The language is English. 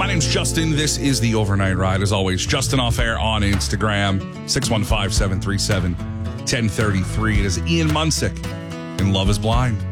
name's Justin. This is the Overnight Ride. As always, Justin Off Air on Instagram, 615-737-1033. It is Ian Munsick in Love is Blind.